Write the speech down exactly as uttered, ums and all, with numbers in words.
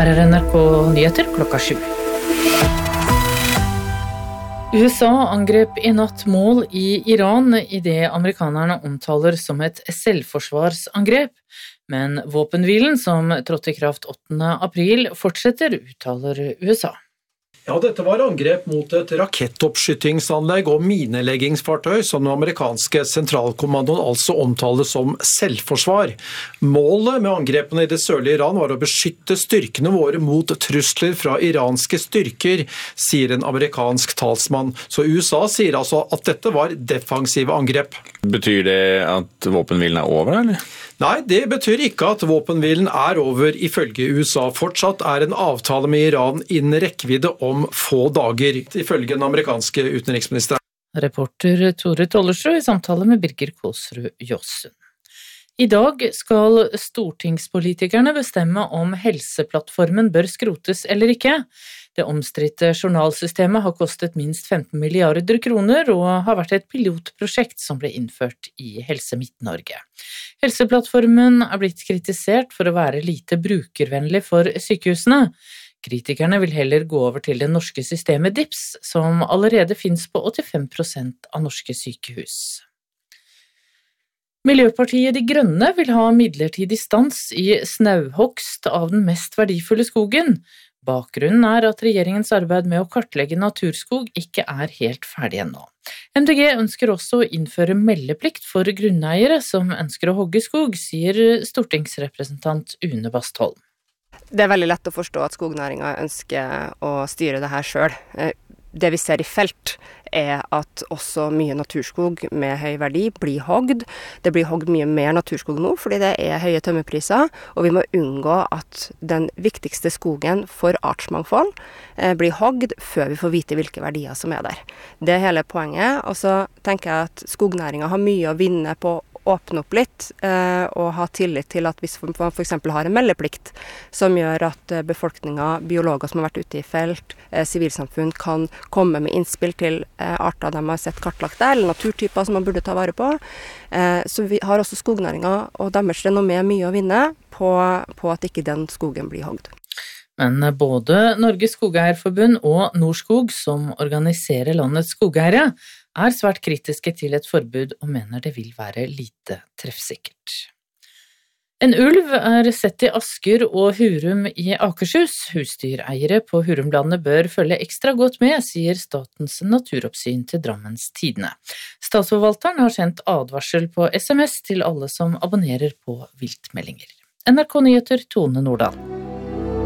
Her er N R K Nyheter klokka sju. U S A angrep i natt mål i Iran i det amerikanerne omtaler som et selvforsvarsangrep, men våpenhvilen som trådte i kraft åttende april fortsetter, uttaler U S A. Ja, dette var angrep mot et rakettoppskytingsanlegg og mineleggingsfartøy som den amerikanske sentralkommandoen altså omtaler som selvforsvar. Målet med angrepene i det sørlige Iran var å beskytte styrkene våre mot trusler fra iranske styrker, sier en amerikansk talsmann. Så U S A sier altså at dette var defensive angrep. Betyr det at våpenhvilen er over, eller? Nei, det betyr ikke at våpenhvilen er over ifølge U S A. Fortsatt er en avtale med Iran innen rekkevidde om få dager, ifølge den amerikanske utenriksministeren. Reporter Tore Tollersrud i samtale med Birger Kåsrud Jåssund. I dag skal stortingspolitikerne bestemme om helseplattformen bør skrotes eller ikke. Det omstridte journalsystemet har kostet minst femten milliarder kroner og har vært et pilotprosjekt som ble innført i Helse Midt-Norge. Helseplattformen er blitt kritisert for å være lite brukervennlig for sykehusene. Kritikerne vil heller gå over til det norske systemet D I P S, som allerede finnes på åttifem prosent av norske sykehus. Miljøpartiet De Grønne vil ha midlertidig stans i snauhogst av den mest verdifulle skogen. Bakgrunnen er at regjeringens arbeid med å kartlegge naturskog ikke er helt ferdig ennå. M D G ønsker også å innføre meldeplikt for grunneiere som ønsker å hogge skog, sier stortingsrepresentant Une Bastholm. Det er veldig lett å forstå at skognæringen ønsker å styre det her selv. Det vi ser i felt er at også mye naturskog med høy verdi blir hogd. Det blir hogd mye mer naturskog nå fordi det er høye tømmerpriser, og vi må unngå at den viktigste skogen for artsmangfold blir hogd før vi får vite hvilke verdier som er der. Det er hele poenget, og så tenker jeg at skognæringen har mye å vinne på åpne opp litt eh, og ha tillit til at hvis man for eksempel har en meldeplikt som gjør at befolkningen, biologer som har vært ute i felt, eh, sivilsamfunn kan komme med innspill til eh, arter de har sett kartlagt der, eller naturtyper som man burde ta vare på. Eh, så vi har også skognæringen og deres renommé mye å vinne på, på at ikke den skogen blir hogd. Men både Norges Skogeierforbund og Norskog, som organiserer landets skogeiere, er svært kritiske til et forbud og mener det vil være lite treffsikkert. En ulv er sett i Asker og Hurum i Akershus. Husdyreiere på Hurumlandet bør følge ekstra godt med, sier Statens naturoppsyn til Drammens Tidende. Statsforvalteren har sendt advarsel på S M S til alle som abonnerer på viltmeldinger. N R K Nyheter, Tone Nordahl.